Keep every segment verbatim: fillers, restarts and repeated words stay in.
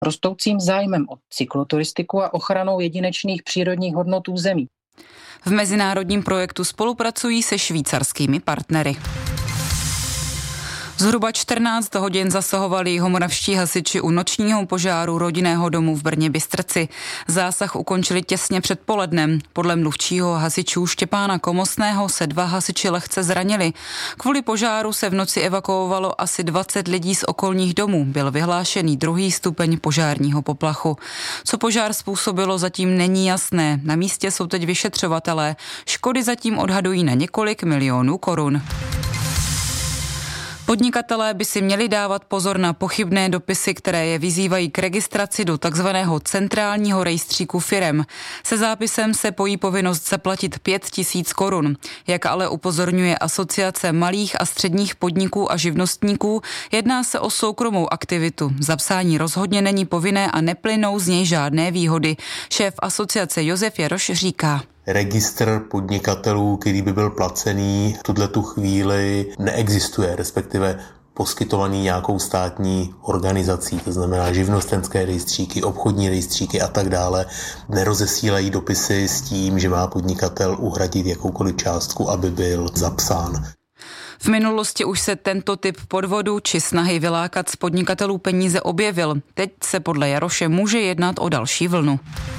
rostoucím zájmem o cykloturistiku a ochranou jedinečných přírodních hodnot území. V mezinárodním projektu spolupracují se švýcarskými partnery. Zhruba čtrnáct hodin zasahovali jihomoravští hasiči u nočního požáru rodinného domu v Brně-Bystrci. Zásah ukončili těsně před polednem. Podle mluvčího hasičů Štěpána Komosného se dva hasiči lehce zranili. Kvůli požáru se v noci evakuovalo asi dvacet lidí z okolních domů. Byl vyhlášený druhý stupeň požárního poplachu. Co požár způsobilo, zatím není jasné. Na místě jsou teď vyšetřovatelé. Škody zatím odhadují na několik milionů korun. Podnikatelé by si měli dávat pozor na pochybné dopisy, které je vyzývají k registraci do takzvaného centrálního rejstříku firem. Se zápisem se pojí povinnost zaplatit pět tisíc korun. Jak ale upozorňuje Asociace malých a středních podniků a živnostníků, jedná se o soukromou aktivitu. Zapsání rozhodně není povinné a neplynou z něj žádné výhody. Šéf asociace Josef Jaroš říká: Registr podnikatelů, který by byl placený, v tuhletu chvíli neexistuje, respektive poskytovaný nějakou státní organizací, to znamená živnostenské rejstříky, obchodní rejstříky a tak dále, nerozesílají dopisy s tím, že má podnikatel uhradit jakoukoliv částku, aby byl zapsán. V minulosti už se tento typ podvodu či snahy vylákat z podnikatelů peníze objevil. Teď se podle Jaroše může jednat o další vlnu.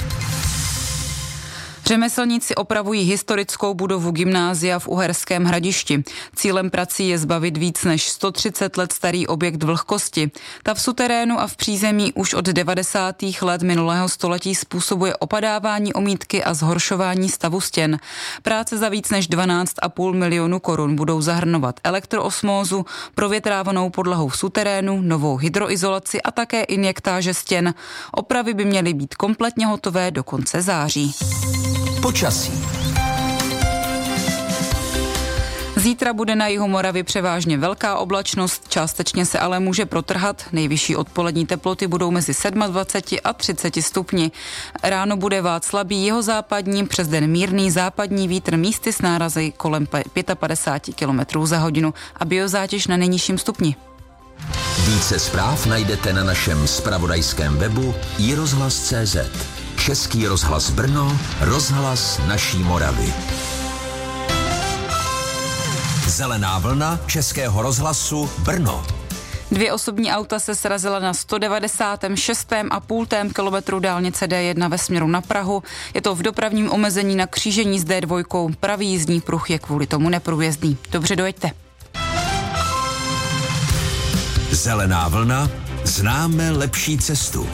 Řemeslníci opravují historickou budovu gymnázia v Uherském Hradišti. Cílem prací je zbavit víc než sto třicet let starý objekt vlhkosti. Ta v suterénu a v přízemí už od devadesátých let minulého století způsobuje opadávání omítky a zhoršování stavu stěn. Práce za víc než dvanáct a půl milionu korun budou zahrnovat elektroosmózu, provětrávanou podlahu v suterénu, novou hydroizolaci a také injektáže stěn. Opravy by měly být kompletně hotové do konce září. Počasí. Zítra bude na jihu Moravy převážně velká oblačnost, částečně se ale může protrhat. Nejvyšší odpolední teploty budou mezi dvaceti sedmi a třiceti stupni. Ráno bude vát slabý jihozápadní, přes den mírný západní vítr, místy s nárazy kolem padesát pět kilometrů za hodinu a biozátěž na nejnižším stupni. Více zpráv najdete na našem zpravodajském webu i rozhlas tečka cé zet. Český rozhlas Brno, rozhlas naší Moravy. Zelená vlna Českého rozhlasu Brno. Dvě osobní auta se srazila na sto devadesát šest a půl kilometru dálnice dé jedna ve směru na Prahu. Je to v dopravním omezení na křížení s dé dva. Pravý jízdní pruh je kvůli tomu neprůjezdný. Dobře dojeďte. Zelená vlna, známe lepší cestu.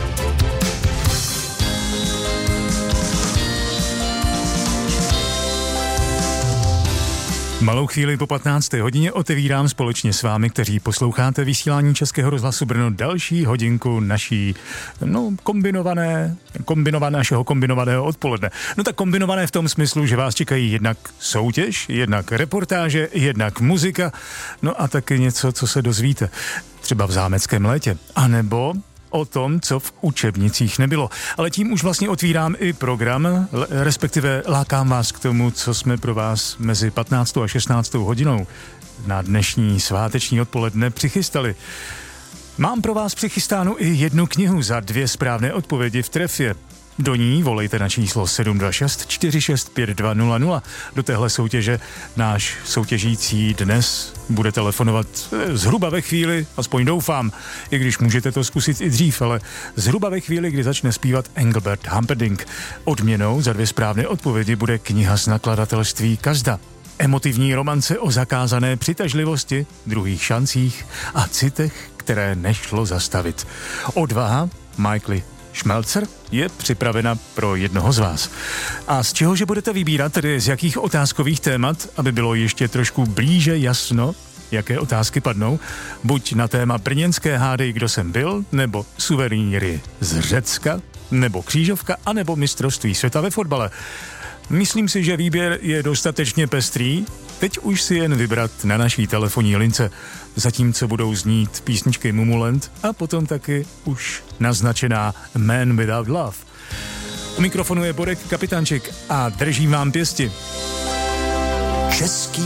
Malou chvíli po patnácté hodině otevírám společně s vámi, kteří posloucháte vysílání Českého rozhlasu Brno, další hodinku naší, no, kombinované, kombinované, našeho kombinovaného odpoledne. No tak kombinované v tom smyslu, že vás čekají jednak soutěž, jednak reportáže, jednak muzika, no a taky něco, co se dozvíte. Třeba v zámeckém létě, anebo o tom, co v učebnicích nebylo. Ale tím už vlastně otvírám i program, respektive lákám vás k tomu, co jsme pro vás mezi patnáctou a šestnáctou hodinou na dnešní sváteční odpoledne přichystali. Mám pro vás přichystánu i jednu knihu za dvě správné odpovědi v trefě. Do ní volejte na číslo sedm dva šest čtyři šest pět dva nula nula. Do téhle soutěže náš soutěžící dnes bude telefonovat zhruba ve chvíli, aspoň doufám, i když můžete to zkusit i dřív, ale zhruba ve chvíli, kdy začne zpívat Engelbert Humperdinck. Odměnou za dvě správné odpovědi bude kniha z nakladatelství Kazda. Emotivní romance o zakázané přitažlivosti, druhých šancích a citech, které nešlo zastavit. Odvaha Michaely Schmelzer je připravena pro jednoho z vás. A z čehože budete vybírat, tedy z jakých otázkových témat, aby bylo ještě trošku blíže jasno, jaké otázky padnou, buď na téma brněnské hádej, kdo jsem byl, nebo suvenýry z Řecka, nebo křížovka, anebo mistrovství světa ve fotbale. Myslím si, že výběr je dostatečně pestrý, teď už si jen vybrat na naší telefonní lince, zatímco budou znít písničky Mumuland a potom taky už naznačená Man Without Love. U mikrofonu je Borek Kapitánček a držím vám pěsti. Český